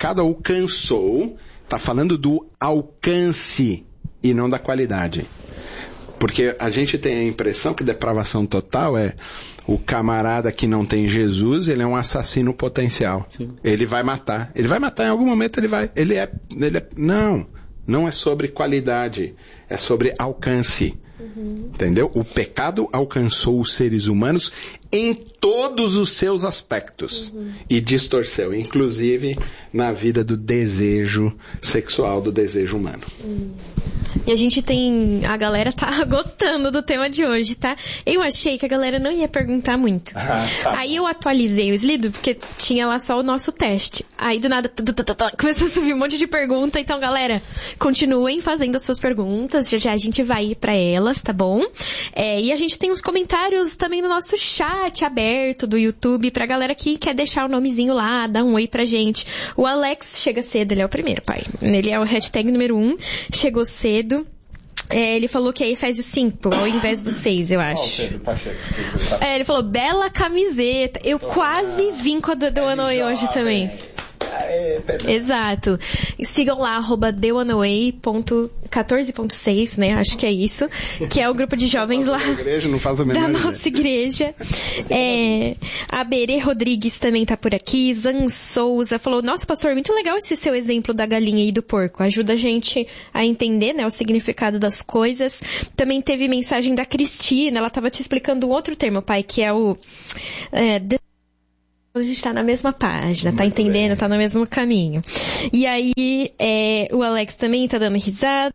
pecado alcançou, tá falando do alcance e não da qualidade. Porque a gente tem a impressão que depravação total é o camarada que não tem Jesus, ele é um assassino potencial. Sim. Ele vai matar em algum momento, não é sobre qualidade, é sobre alcance. Entendeu? O pecado alcançou os seres humanos em todos os seus aspectos e distorceu, inclusive na vida do desejo sexual, do desejo humano. E a galera tá gostando do tema de hoje, tá? Eu achei que a galera não ia perguntar muito. Tá. Aí eu atualizei o Slido, porque tinha lá só o nosso teste. Aí do nada, começou a subir um monte de pergunta. Então, galera, continuem fazendo as suas perguntas. Já a gente vai ir pra elas, tá bom? E a gente tem os comentários também no nosso chat aberto do YouTube pra galera que quer deixar o nomezinho lá, dar um oi pra gente. O Alex chega cedo, ele é o primeiro, pai. Ele é o hashtag número 1, chegou cedo. Ele falou que é Efésios 5, ao invés do 6, eu acho. Ele falou, bela camiseta. Eu quase vim com a do Anoe hoje também. Exato. E sigam lá, @theoneaway.14.6, né? Acho que é isso. Que é o grupo de jovens lá da nossa igreja. A Berê Rodrigues também tá por aqui. Zan Souza falou, nossa, pastor, muito legal esse seu exemplo da galinha e do porco. Ajuda a gente a entender, né, o significado das coisas. Também teve mensagem da Cristina. Ela tava te explicando um outro termo, pai, que é o... a gente tá na mesma página, tá entendendo? Tá no mesmo caminho. E aí, o Alex também tá dando risada.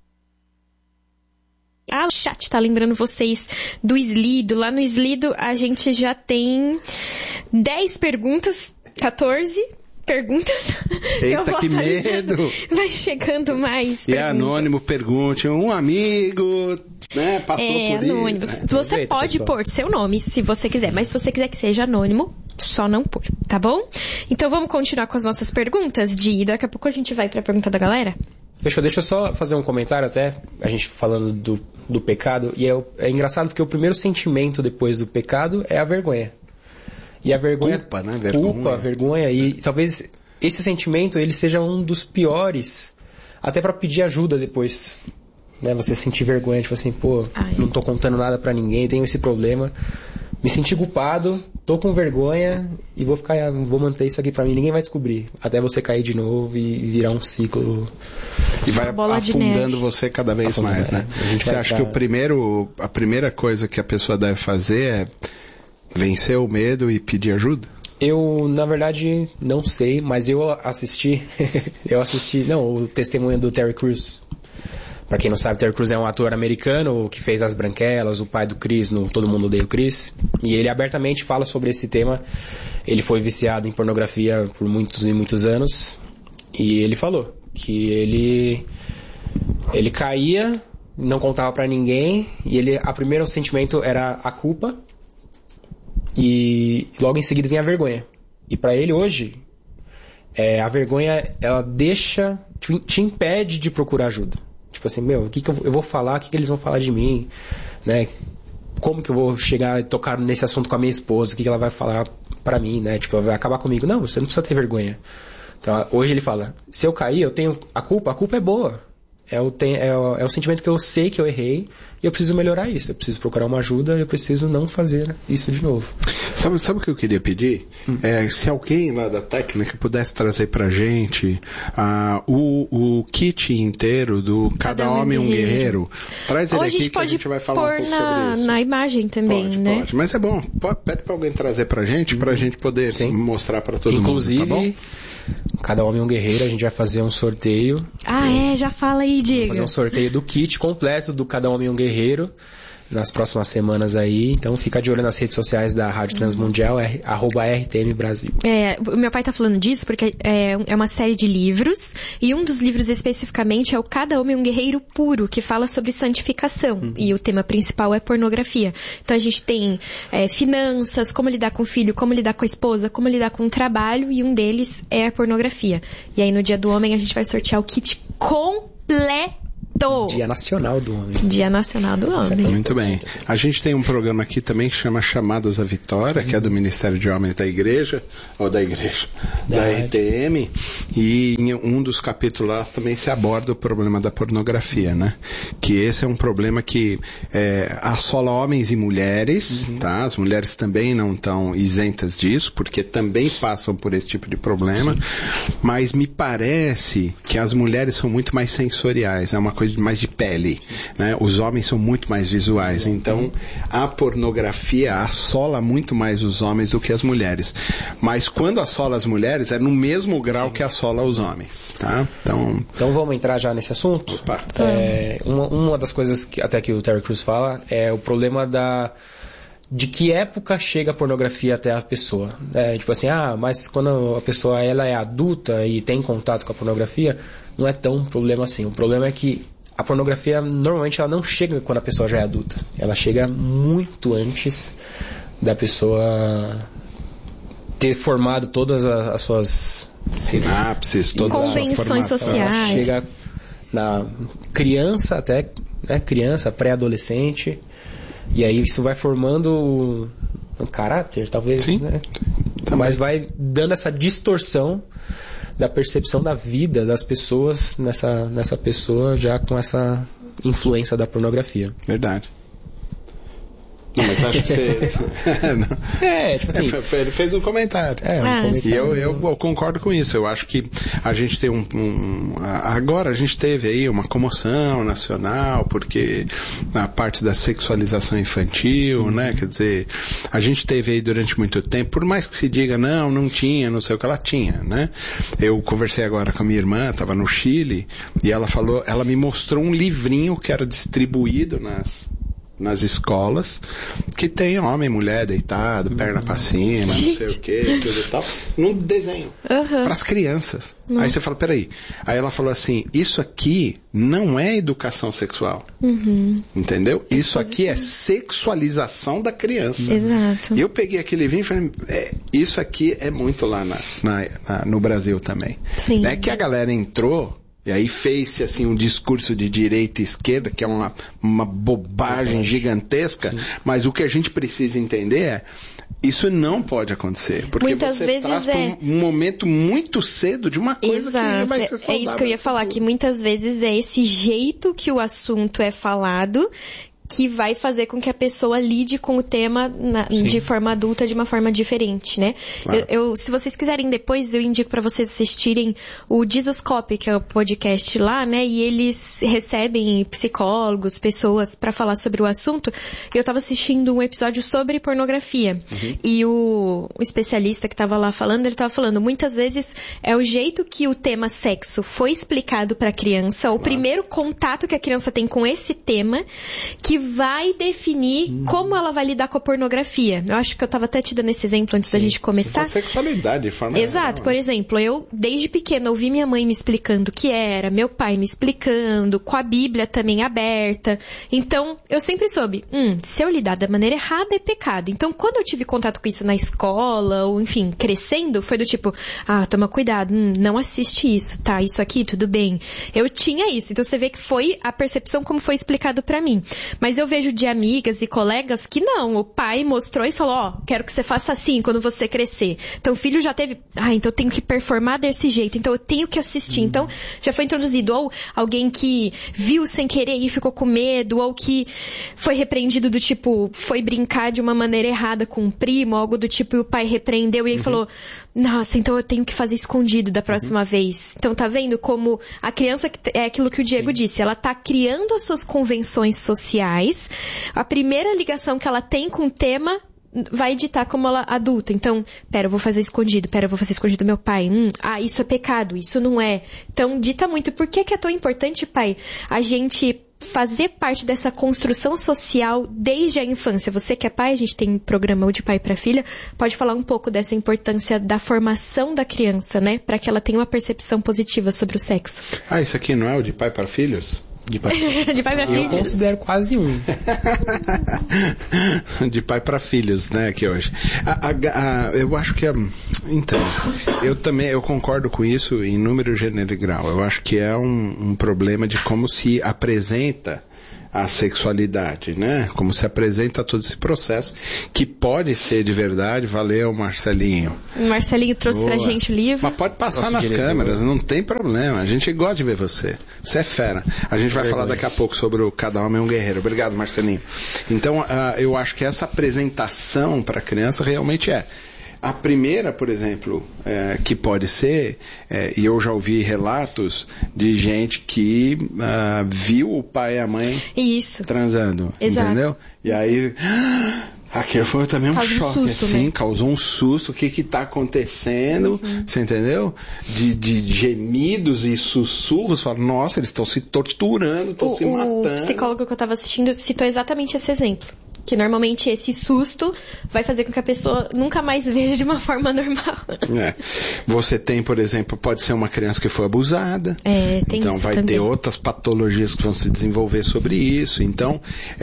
O chat tá lembrando vocês do Slido. Lá no Slido a gente já tem 10 perguntas, 14 perguntas. Eita, que medo! Vai chegando mais perguntas. E anônimo, pergunte, um amigo, né, passou por anônimo. isso. Você pode pôr seu nome, se você quiser, mas se você quiser que seja anônimo, só não pôr, tá bom? Então vamos continuar com as nossas perguntas, daqui a pouco a gente vai pra pergunta da galera. Fechou, deixa eu só fazer um comentário até, a gente falando do pecado, e é engraçado porque o primeiro sentimento depois do pecado é a vergonha. E a vergonha... Culpa, né? Vergonha, e talvez esse sentimento ele seja um dos piores, até pra pedir ajuda depois, né? Você sentir vergonha, tipo assim, não tô contando nada pra ninguém, tenho esse problema, me senti culpado, tô com vergonha e vou manter isso aqui pra mim, ninguém vai descobrir, até você cair de novo e virar um ciclo. E vai afundando você cada vez mais, né? Você acha que a primeira coisa que a pessoa deve fazer é vencer o medo e pedir ajuda? Eu, na verdade, não sei, mas eu assisti o testemunho do Terry Crews. Pra quem não sabe, Terry Crews é um ator americano que fez As Branquelas, o pai do Chris no Todo Mundo Odeia o Chris. E ele abertamente fala sobre esse tema. Ele foi viciado em pornografia por muitos e muitos anos. E ele falou que ele caía, não contava pra ninguém. E o primeiro sentimento era a culpa. E logo em seguida vem a vergonha. E pra ele hoje, a vergonha, ela te impede de procurar ajuda. Tipo assim, o que eu vou falar, o que eles vão falar de mim, né? Como que eu vou chegar e tocar nesse assunto com a minha esposa, o que ela vai falar pra mim, né? Tipo, ela vai acabar comigo. Não, você não precisa ter vergonha. Então, hoje ele fala, se eu cair, eu tenho a culpa é boa. É o sentimento que eu sei que eu errei e eu preciso melhorar isso. Eu preciso procurar uma ajuda e eu preciso não fazer isso de novo. Sabe o que eu queria pedir? Se alguém lá da técnica pudesse trazer pra gente o kit inteiro do Cada Homem um Guerreiro. Traz ele aqui que a gente vai falar um pouco sobre isso. Na imagem também, né? Pode. Mas é bom. Pede pra alguém trazer pra gente poder mostrar pra todo mundo, tá bom? Cada Homem um Guerreiro, a gente vai fazer um sorteio. Já fala aí, Diego. Vamos fazer um sorteio do kit completo do Cada Homem um Guerreiro nas próximas semanas aí. Então fica de olho nas redes sociais da Rádio Transmundial, @RTM Brasil. O meu pai tá falando disso porque é uma série de livros, e um dos livros especificamente é o Cada Homem um Guerreiro Puro, que fala sobre santificação, e o tema principal é pornografia. Então a gente tem finanças, como lidar com o filho, como lidar com a esposa, como lidar com o trabalho, e um deles é a pornografia. E aí no Dia do Homem a gente vai sortear o kit completo Dia Nacional do Homem. Dia Nacional do Homem. Muito bem. A gente tem um programa aqui também que chama Chamados à Vitória, que é do Ministério de Homens da Igreja, da RTM, e em um dos capítulos lá também se aborda o problema da pornografia, né? Que esse é um problema que assola homens e mulheres, tá? As mulheres também não estão isentas disso, porque também passam por esse tipo de problema, mas me parece que as mulheres são muito mais sensoriais, é uma coisa mais de pele, né? Os homens são muito mais visuais, então a pornografia assola muito mais os homens do que as mulheres, mas quando assola as mulheres é no mesmo grau que assola os homens, tá? Então vamos entrar já nesse assunto? Opa. Uma das coisas que até que o Terry Crews fala é o problema de que época chega a pornografia até a pessoa. Tipo assim, mas quando a pessoa ela é adulta e tem contato com a pornografia, não é tão um problema assim. O problema é que a pornografia, normalmente, ela não chega quando a pessoa já é adulta. Ela chega muito antes da pessoa ter formado todas as suas sinapses, todas as suas convenções sociais. Ela chega na criança até, né, criança, pré-adolescente, e aí isso vai formando um caráter, talvez, sim, né? Mas vai dando essa distorção da percepção da vida das pessoas nessa pessoa já com essa influência da pornografia. Verdade. Não, mas acho que você... tipo assim... Ele fez um comentário. E eu concordo com isso. Eu acho que a gente tem agora a gente teve aí uma comoção nacional, porque na parte da sexualização infantil, né? Quer dizer, a gente teve aí durante muito tempo, por mais que se diga, não tinha, não sei o que ela tinha, né? Eu conversei agora com a minha irmã, estava no Chile, e ela me mostrou um livrinho que era distribuído nas escolas, que tem homem e mulher deitado, perna pra cima, não sei o que, tudo e tal, num desenho, para as crianças. Aí você fala, peraí. Aí ela falou assim, isso aqui não é educação sexual. Entendeu? Isso aqui é sexualização da criança. Exato. E eu peguei aquele livrinho e falei, isso aqui é muito lá no Brasil também. Sim. É que a galera entrou e aí fez-se assim um discurso de direita e esquerda, que é uma bobagem gigantesca, mas o que a gente precisa entender é, isso não pode acontecer, porque muitas você vezes traz um momento muito cedo de uma coisa que não vai ser saudável. É isso que eu ia falar, que muitas vezes é esse jeito que o assunto é falado que vai fazer com que a pessoa lide com o tema de forma adulta, de uma forma diferente, né? Claro. Se vocês quiserem depois, eu indico para vocês assistirem o Jesuscope, que é o podcast lá, né? E eles recebem psicólogos, pessoas para falar sobre o assunto. Eu tava assistindo um episódio sobre pornografia. E o especialista que tava lá falando, ele tava falando, muitas vezes é o jeito que o tema sexo foi explicado para a criança, o primeiro contato que a criança tem com esse tema, que vai definir como ela vai lidar com a pornografia. Eu acho que eu estava até te dando esse exemplo antes da gente começar. A sexualidade, de forma Exato. Por exemplo, eu, desde pequena, ouvi minha mãe me explicando o que era, meu pai me explicando, com a Bíblia também aberta. Então, eu sempre soube, se eu lidar da maneira errada é pecado. Então, quando eu tive contato com isso na escola, ou enfim, crescendo, foi do tipo, toma cuidado, não assiste isso, tá? Isso aqui, tudo bem. Eu tinha isso. Então, você vê que foi a percepção como foi explicado pra mim. Mas eu vejo de amigas e colegas que não. O pai mostrou e falou, quero que você faça assim quando você crescer. Então o filho já teve, então eu tenho que performar desse jeito, então eu tenho que assistir. Então já foi introduzido. Ou alguém que viu sem querer e ficou com medo, ou que foi repreendido do tipo, foi brincar de uma maneira errada com um primo, algo do tipo, e o pai repreendeu e aí falou, nossa, então eu tenho que fazer escondido da próxima vez. Então tá vendo como a criança, é aquilo que o Diego disse, ela tá criando as suas convenções sociais. A primeira ligação que ela tem com o tema vai ditar como ela adulta. Então, eu vou fazer escondido. Eu vou fazer escondido do meu pai. Isso é pecado, isso não é. Então, dita muito. Por que é tão importante, pai, a gente fazer parte dessa construção social desde a infância? Você que é pai, a gente tem um programa de pai para filha, pode falar um pouco dessa importância da formação da criança, né? Para que ela tenha uma percepção positiva sobre o sexo. Isso aqui não é o de pai para filhos? De pai. De pai pra filhos. Eu considero quase um. De pai para filhos, né, aqui hoje. Eu acho que então, eu concordo com isso em número, gênero e grau. Eu acho que é um problema de como se apresenta a sexualidade, né? Como se apresenta todo esse processo, que pode ser de verdade. Valeu, Marcelinho. O Marcelinho trouxe pra gente o livro. Mas pode passar nas câmeras, não tem problema. A gente gosta de ver você. Você é fera. A gente vai falar daqui a pouco sobre o Cada Homem é um Guerreiro. Obrigado, Marcelinho. Então, eu acho que essa apresentação para a criança realmente é. A primeira, por exemplo, que pode ser, e eu já ouvi relatos de gente que viu o pai e a mãe transando, exato. Entendeu? E aí, aquilo foi também um choque, susto, assim, né? causou um susto, o que está acontecendo, você entendeu? De gemidos e sussurros, fala, nossa, eles estão se torturando, estão se matando. O psicólogo que eu estava assistindo citou exatamente esse exemplo. Que normalmente esse susto vai fazer com que a pessoa nunca mais veja de uma forma normal. Você tem, por exemplo, pode ser uma criança que foi abusada. Tem então isso vai também. ter outras patologias que vão se desenvolver sobre isso. Então,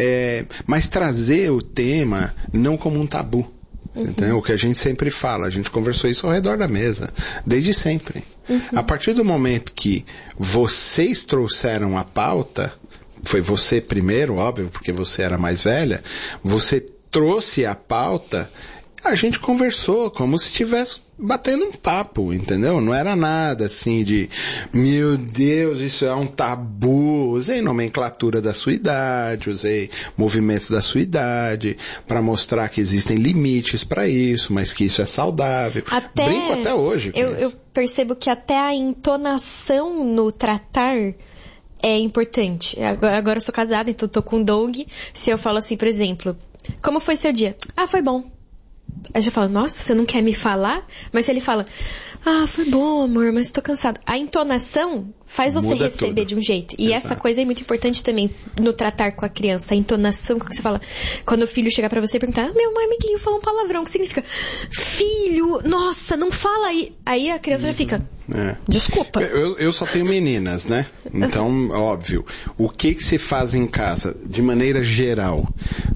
mas trazer o tema não como um tabu. Entendeu? O que a gente sempre fala, a gente conversou isso ao redor da mesa, desde sempre. A partir do momento que vocês trouxeram a pauta, foi você primeiro, óbvio, porque você era mais velha, você trouxe a pauta, a gente conversou como se estivesse batendo um papo, entendeu? Não era nada assim de, meu Deus, isso é um tabu. Usei nomenclatura da sua idade, usei movimentos da sua idade, para mostrar que existem limites para isso, mas que isso é saudável. Brinco até hoje com eu percebo que até a entonação no tratar é importante. Agora eu sou casada, então tô com o Doug. Se eu falo assim, por exemplo, como foi seu dia? Ah, foi bom. Aí eu já falo, nossa, você não quer me falar? Mas se ele fala, ah, foi bom, amor, mas tô cansado. A entonação faz você muda receber tudo. de um jeito. E Exato. essa coisa é muito importante também no tratar com a criança. A entonação que você fala. Quando o filho chegar pra você e perguntar, meu amiguinho falou um palavrão, que significa? Filho, nossa, não fala aí. Aí a criança já fica, desculpa. Eu só tenho meninas, né? Então, óbvio. O que se faz em casa, de maneira geral?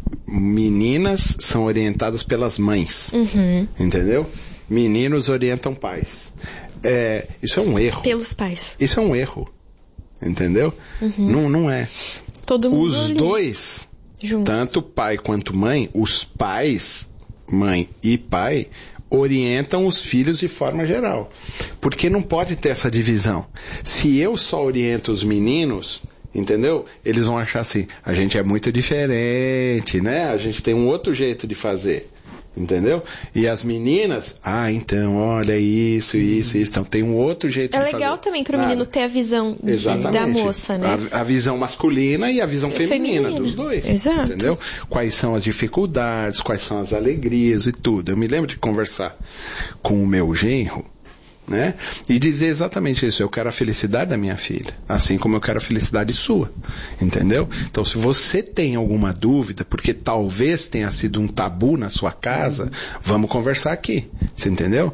Meninas são orientadas pelas mães. Entendeu? Meninos orientam pais. Isso é um erro. Pelos pais. Isso é um erro. Entendeu? Não é. Todo mundo Os ali, dois, juntos. tanto pai quanto mãe, os pais, mãe e pai, orientam os filhos de forma geral. Porque não pode ter essa divisão. Se eu só oriento os meninos, entendeu? Eles vão achar assim, a gente é muito diferente, né? A gente tem um outro jeito de fazer. Entendeu? E as meninas, então, olha isso. Então tem um outro jeito de fazer. É legal também pro menino ter a visão da moça, né? A visão masculina e a visão feminina dos dois. Exato. Entendeu? Quais são as dificuldades, quais são as alegrias e tudo. Eu me lembro de conversar com o meu genro, né? E dizer exatamente isso, eu quero a felicidade da minha filha, assim como eu quero a felicidade sua, entendeu? Então se você tem alguma dúvida, porque talvez tenha sido um tabu na sua casa, vamos conversar aqui, você entendeu?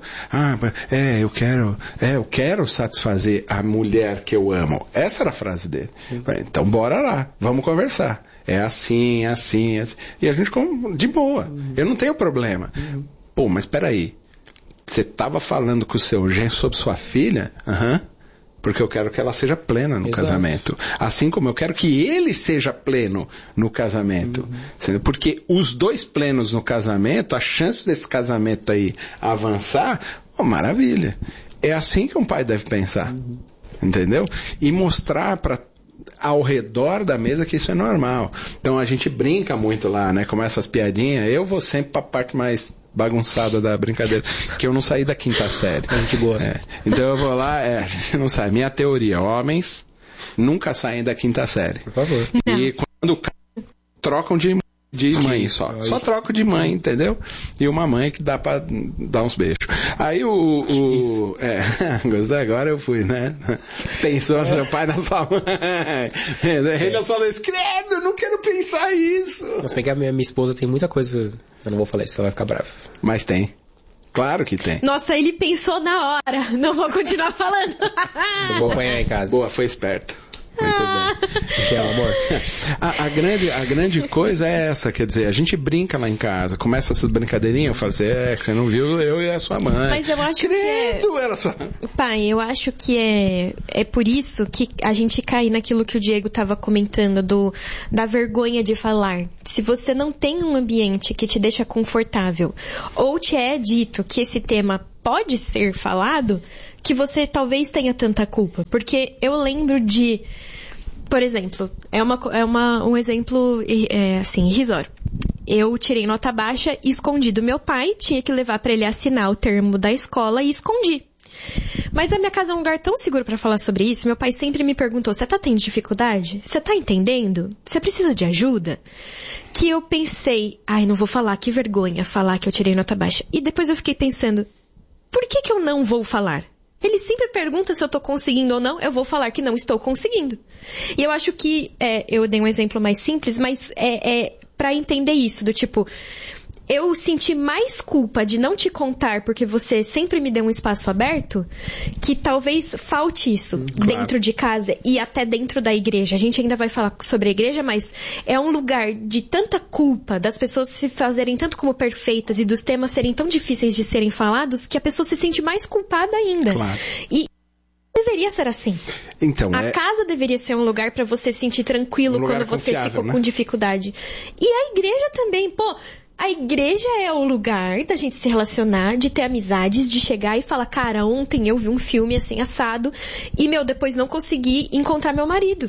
Eu quero satisfazer a mulher que eu amo. Essa era a frase dele. Então bora lá, vamos conversar. É assim. E a gente de boa, eu não tenho problema. Pô, mas peraí, você estava falando com o seu genro sobre sua filha? Porque eu quero que ela seja plena no casamento. Assim como eu quero que ele seja pleno no casamento. Porque os dois plenos no casamento, a chance desse casamento aí avançar, maravilha. É assim que um pai deve pensar. Entendeu? E mostrar ao redor da mesa que isso é normal. Então a gente brinca muito lá, né? Começa as piadinhas, eu vou sempre para a parte mais bagunçada da brincadeira, que eu não saí da 5ª série. A gente gosta. Então eu vou lá, a gente não sai. Minha teoria, homens nunca saem da 5ª série. Por favor. E quando trocam de mãe só troco de mãe, entendeu? E uma mãe que dá pra dar uns beijos. Aí gostei, agora eu fui, né? Pensou no seu pai, na sua mãe. Ele falou, credo, não quero pensar isso. Mas bem que a minha esposa tem muita coisa, eu não vou falar isso, ela vai ficar brava. Mas tem. Claro que tem. Nossa, ele pensou na hora. Não vou continuar falando. Eu vou apanhar em casa. Boa, foi esperto. Muito bem. Que é o amor. A grande coisa é essa, quer dizer, a gente brinca lá em casa, começa essas brincadeirinhas, eu falo assim, que você não viu eu e a sua mãe. Mas eu acho era só... Pai, eu acho que é por isso que a gente cai naquilo que o Diego estava comentando, da vergonha de falar. Se você não tem um ambiente que te deixa confortável, ou te é dito que esse tema pode ser falado, que você talvez tenha tanta culpa. Porque eu lembro de, por exemplo, um exemplo assim, irrisório. Eu tirei nota baixa e escondi do meu pai, tinha que levar para ele assinar o termo da escola e escondi. Mas a minha casa é um lugar tão seguro para falar sobre isso. Meu pai sempre me perguntou, você tá tendo dificuldade? Você tá entendendo? Você precisa de ajuda? Que eu pensei, não vou falar, que vergonha falar que eu tirei nota baixa. E depois eu fiquei pensando, por que eu não vou falar? Ele sempre pergunta se eu tô conseguindo ou não, eu vou falar que não estou conseguindo. E eu acho que, eu dei um exemplo mais simples, mas pra entender isso, do tipo, eu senti mais culpa de não te contar porque você sempre me deu um espaço aberto, que talvez falte isso dentro de casa e até dentro da igreja. A gente ainda vai falar sobre a igreja, mas é um lugar de tanta culpa, das pessoas se fazerem tanto como perfeitas e dos temas serem tão difíceis de serem falados, que a pessoa se sente mais culpada ainda. Claro. E deveria ser assim. Então, a casa deveria ser um lugar para você se sentir tranquilo quando você ficou com dificuldade. E a igreja também, a igreja é o lugar da gente se relacionar, de ter amizades, de chegar e falar, cara, ontem eu vi um filme assim assado e, depois não consegui encontrar meu marido.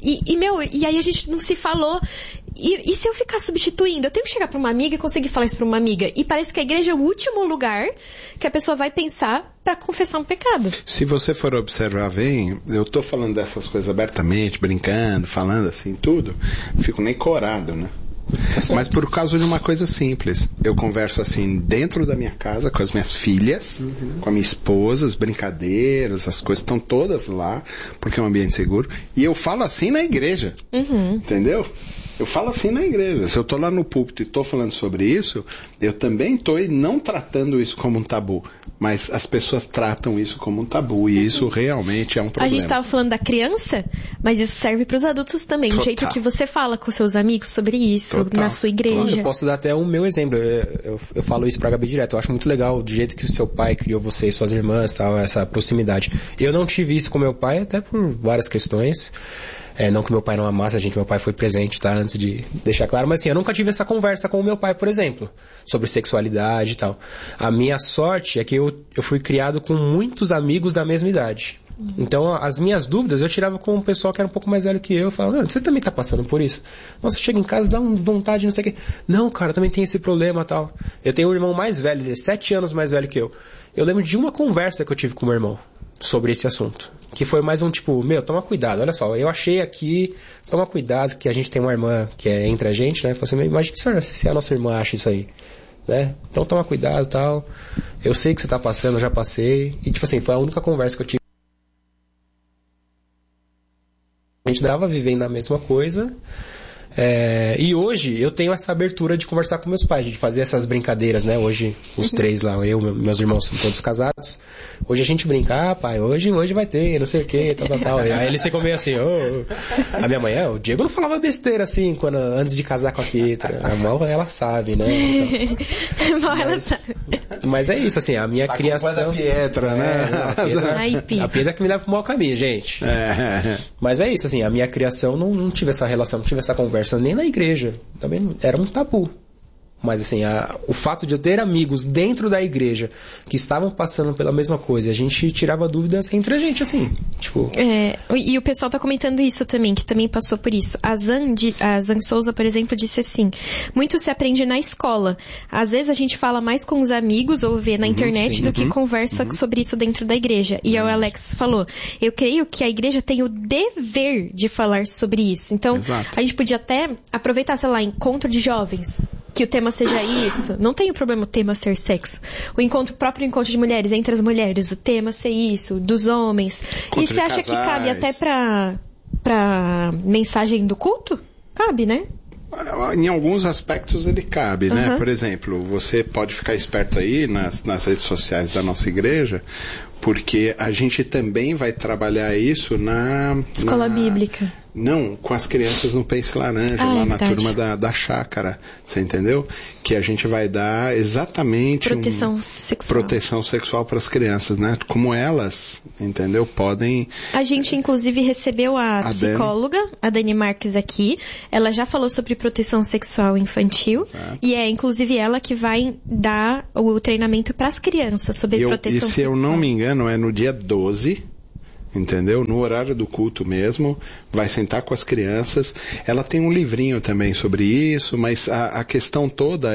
E aí a gente não se falou. E se eu ficar substituindo? Eu tenho que chegar pra uma amiga e conseguir falar isso pra uma amiga. E parece que a igreja é o último lugar que a pessoa vai pensar pra confessar um pecado. Se você for observar bem, eu tô falando dessas coisas abertamente, brincando, falando assim, tudo, fico nem corado, né? Mas por causa de uma coisa simples. Eu converso assim dentro da minha casa com as minhas filhas, com a minha esposa, as brincadeiras, as coisas estão todas lá, porque é um ambiente seguro. E eu falo assim na igreja. Entendeu? Eu falo assim na igreja. Se eu tô lá no púlpito e tô falando sobre isso, eu também tô não tratando isso como um tabu. Mas as pessoas tratam isso como um tabu e isso realmente é um problema. A gente estava falando da criança, mas isso serve para os adultos também. O jeito que você fala com seus amigos sobre isso, na sua igreja. Eu posso dar até o meu exemplo. Eu falo isso pra Gabi direto. Eu acho muito legal do jeito que o seu pai criou você e suas irmãs, tal, essa proximidade. Eu não tive isso com meu pai, até por várias questões. Não que meu pai não amasse a gente, meu pai foi presente, tá? Antes de deixar claro. Mas assim, eu nunca tive essa conversa com o meu pai, por exemplo, sobre sexualidade e tal. A minha sorte é que eu fui criado com muitos amigos da mesma idade. Então, as minhas dúvidas eu tirava com um pessoal que era um pouco mais velho que eu. Eu falava, você também tá passando por isso? Nossa, chega em casa, dá uma vontade, não sei o quê. Não, cara, também tem esse problema e tal. Eu tenho um irmão mais velho, ele é 7 anos mais velho que eu. Eu lembro de uma conversa que eu tive com o meu irmão sobre esse assunto. Que foi mais um tipo, toma cuidado, olha só, eu achei aqui, toma cuidado que a gente tem uma irmã que é entre a gente, né? Falei assim, imagina se a nossa irmã acha isso aí, né? Então toma cuidado e tal. Eu sei que você tá passando, eu já passei. E tipo assim, foi a única conversa que eu tive. A gente dava vivendo a mesma coisa. E hoje eu tenho essa abertura de conversar com meus pais, de fazer essas brincadeiras, né? Hoje os 3 lá, meus irmãos são todos casados. Hoje a gente brinca, pai, hoje vai ter, não sei o que, tal. Aí eles ficam meio assim, A minha mãe, o Diego não falava besteira assim, antes de casar com a Pietra. A mãe, ela sabe, né? Então, ela sabe. Mas é isso, assim, a minha criação... Da Pietra, né? A Pietra que me leva pro mau caminho, gente. Mas é isso, assim, a minha criação não tive essa relação, não tive essa conversa nem na igreja, também era um tabu. Mas assim, o fato de eu ter amigos dentro da igreja que estavam passando pela mesma coisa, a gente tirava dúvidas entre a gente, assim, tipo... E o pessoal tá comentando isso também, que também passou por isso. A Zan Souza, por exemplo, disse assim, muito se aprende na escola. Às vezes a gente fala mais com os amigos ou vê na internet do que conversa sobre isso dentro da igreja. E o Alex falou, eu creio que a igreja tem o dever de falar sobre isso. Então, a gente podia até aproveitar, sei lá, encontro de jovens, que o tema seja isso. Não tem o problema o tema ser sexo. O próprio encontro de mulheres entre as mulheres, o tema ser isso, dos homens. E você acha que cabe até pra mensagem do culto? Cabe, né? Em alguns aspectos ele cabe, né? Por exemplo, você pode ficar esperto aí nas redes sociais da nossa igreja, porque a gente também vai trabalhar isso na escola bíblica. Não, com as crianças no Pense Laranja, lá na turma da chácara, você entendeu? Que a gente vai dar exatamente proteção sexual para as crianças, né? Como elas, entendeu? Podem... A gente, inclusive, recebeu a psicóloga, a Dani Marques, aqui. Ela já falou sobre proteção sexual infantil. Exato. E é, inclusive, ela que vai dar o treinamento para as crianças sobre proteção sexual. E se eu não me engano, é no dia 12... entendeu? No horário do culto mesmo, vai sentar com as crianças. Ela tem um livrinho também sobre isso, mas a questão toda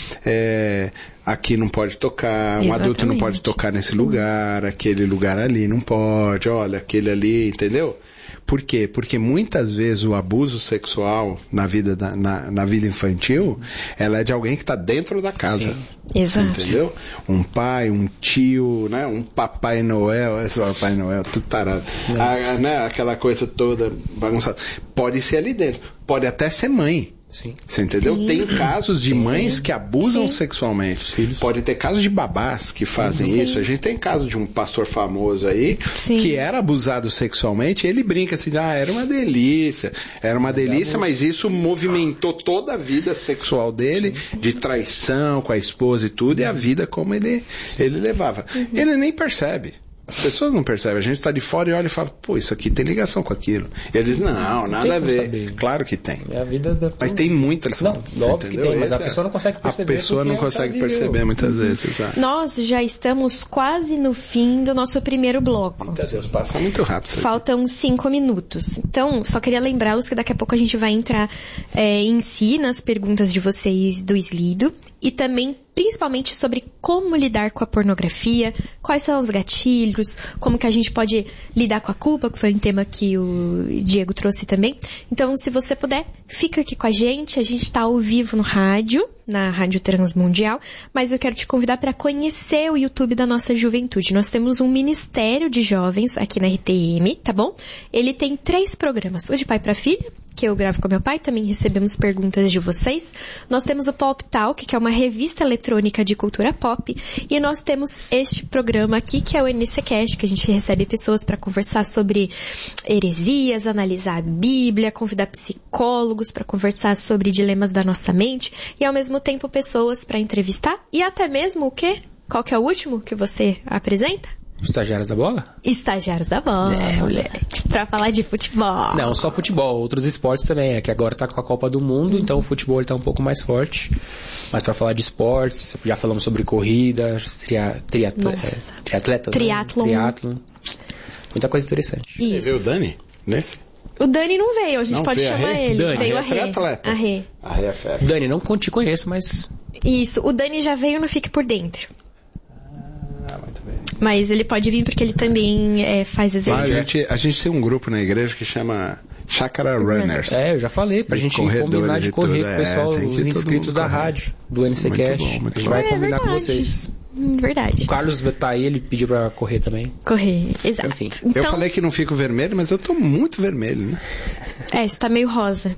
é aqui não pode tocar, um adulto não pode tocar nesse lugar, aquele lugar ali não pode, olha, aquele ali, entendeu? Por quê? Porque muitas vezes o abuso sexual na vida infantil, ela é de alguém que está dentro da casa. Sim. Exato. Entendeu? Um pai, um tio, né? Um Papai Noel, esse Papai Noel, tudo tarado. Né? Aquela coisa toda bagunçada. Pode ser ali dentro. Pode até ser mãe. Sim. Você entendeu? Sim. Tem casos de mães que abusam sexualmente. Filhos. Pode ter casos de babás que fazem isso. A gente tem caso de um pastor famoso aí que era abusado sexualmente. Ele brinca assim, era uma delícia. Era uma delícia, mas isso movimentou toda a vida sexual dele, de traição com a esposa e tudo, e a vida como ele levava. Ele nem percebe. As pessoas não percebem, a gente está de fora e olha e fala, pô, isso aqui tem ligação com aquilo. E eles, não, nada a ver. Saber. Claro que tem. É a vida mas tem muita ligação. Não, óbvio que tem, mas a pessoa não consegue perceber. A pessoa não consegue perceber muitas vezes. Nós já estamos quase no fim do nosso primeiro bloco. Meu Deus, passa muito rápido. Faltam 5 minutos. Então, só queria lembrá-los que daqui a pouco a gente vai entrar em si nas perguntas de vocês do Slido e também principalmente sobre como lidar com a pornografia, quais são os gatilhos, como que a gente pode lidar com a culpa, que foi um tema que o Diego trouxe também. Então, se você puder, fica aqui com a gente está ao vivo no rádio, na Rádio Transmundial, mas eu quero te convidar para conhecer o YouTube da nossa juventude. Nós temos um ministério de jovens aqui na RTM, tá bom? Ele tem 3 programas, o de pai para filha, que eu gravo com meu pai, também recebemos perguntas de vocês. Nós temos o Pop Talk, que é uma revista eletrônica de cultura pop, e nós temos este programa aqui, que é o NCCast, que a gente recebe pessoas para conversar sobre heresias, analisar a Bíblia, convidar psicólogos para conversar sobre dilemas da nossa mente, e ao mesmo tempo pessoas para entrevistar, e até mesmo o quê? Qual que é o último que você apresenta? Estagiários da bola? Estagiários da bola, moleque. Pra falar de futebol. Não, só futebol. Outros esportes também. É que agora tá com a Copa do Mundo, então o futebol tá um pouco mais forte. Mas pra falar de esportes, já falamos sobre corrida, triatletas. Triatlon. Muita coisa interessante. Isso. Você viu o Dani nesse? O Dani não veio, a gente pode chamar ele. Dani, veio a Rê. A Rê. A Rê é fera. Dani, não te conheço, mas... Isso, o Dani já veio no Fique Por Dentro. Muito bem. Mas ele pode vir porque ele também faz exercício. A gente tem um grupo na igreja que chama Chácara Runners. Eu já falei, pra gente combinar de correr com o pessoal, os inscritos da rádio, do NCCast. A gente vai combinar com vocês. Verdade. O Carlos tá aí, ele pediu pra correr também. Correr, exato. Enfim. Então, eu falei que não fico vermelho, mas eu tô muito vermelho, né? Você tá meio rosa.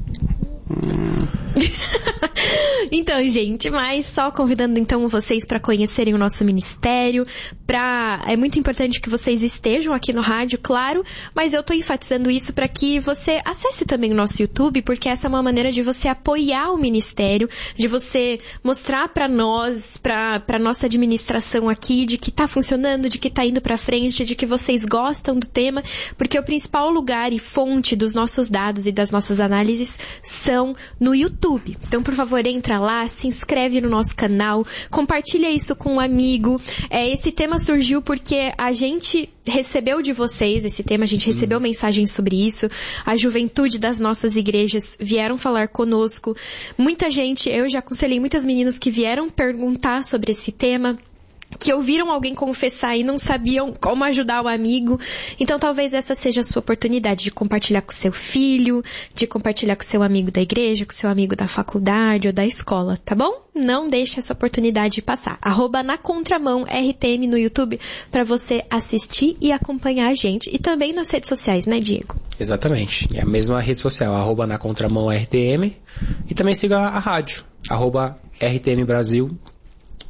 Então, gente, mas só convidando então vocês para conhecerem o nosso ministério, é muito importante que vocês estejam aqui no rádio, claro, mas eu tô enfatizando isso para que você acesse também o nosso YouTube, porque essa é uma maneira de você apoiar o ministério, de você mostrar para nós, para nossa administração aqui, de que tá funcionando, de que tá indo para frente, de que vocês gostam do tema, porque o principal lugar e fonte dos nossos dados e das nossas análises são no YouTube. Então, por favor, entra lá, se inscreve no nosso canal, compartilha isso com um amigo. Esse tema surgiu porque a gente recebeu de vocês esse tema, a gente recebeu mensagens sobre isso, a juventude das nossas igrejas vieram falar conosco, muita gente, eu já aconselhei muitas meninas que vieram perguntar sobre esse tema, que ouviram alguém confessar e não sabiam como ajudar o amigo. Então talvez essa seja a sua oportunidade de compartilhar com seu filho, de compartilhar com seu amigo da igreja, com seu amigo da faculdade ou da escola, tá bom? Não deixe essa oportunidade passar. @nacontramão_RTM no YouTube para você assistir e acompanhar a gente. E também nas redes sociais, né, Diego? Exatamente. É a mesma rede social, @nacontramão_RTM. E também siga a rádio, @RTM Brasil.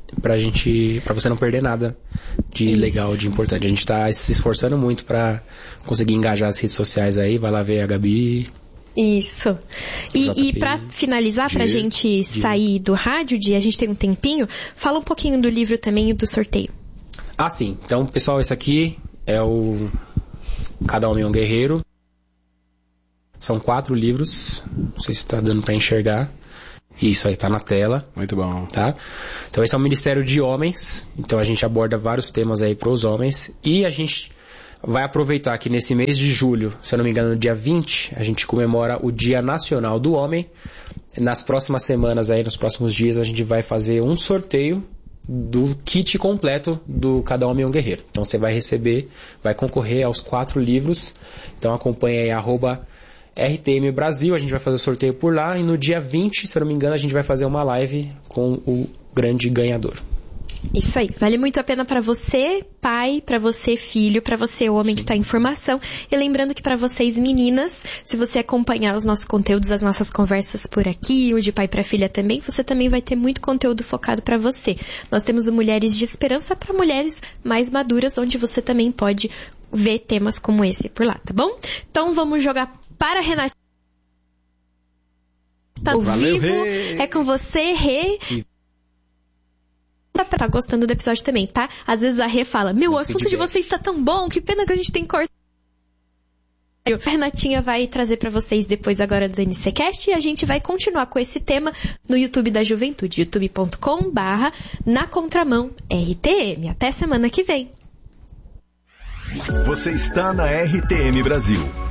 pra você não perder nada de legal, de importante. A gente tá se esforçando muito pra conseguir engajar as redes sociais aí. Vai lá ver a Gabi. Isso. E pra finalizar, pra gente sair do rádio, a gente tem um tempinho, fala um pouquinho do livro também e do sorteio. Ah, sim. Então, pessoal, esse aqui é o Cada Homem é um Guerreiro. São 4 livros. Não sei se tá dando pra enxergar. Isso aí tá na tela. Muito bom. Tá? Então esse é o Ministério de Homens. Então a gente aborda vários temas aí pros homens. E a gente vai aproveitar que nesse mês de julho, se eu não me engano, no dia 20, a gente comemora o Dia Nacional do Homem. Nas próximas semanas aí, nos próximos dias, a gente vai fazer um sorteio do kit completo do Cada Homem é um Guerreiro. Então você vai receber, vai concorrer aos 4 livros. Então acompanha aí @RTM Brasil, a gente vai fazer o sorteio por lá. E no dia 20, se eu não me engano, a gente vai fazer uma live com o grande ganhador. Isso aí, vale muito a pena pra você, pai, pra você, filho, pra você, homem que tá em formação. E lembrando que pra vocês, meninas, se você acompanhar os nossos conteúdos, as nossas conversas por aqui, o de pai pra filha também, você também vai ter muito conteúdo focado pra você. Nós temos o Mulheres de Esperança pra mulheres mais maduras, onde você também pode ver temas como esse por lá, tá bom? Então vamos jogar para a Renatinha. Tá ao vivo, é com você, Rê. Tá gostando do episódio também, tá? Às vezes a Rê fala, o assunto de vocês tá tão bom, que pena que a gente tem que cortar. A Renatinha vai trazer pra vocês depois agora do NCCast e a gente vai continuar com esse tema no YouTube da Juventude, youtube.com/nacontramão-RTM. Até semana que vem. Você está na RTM Brasil.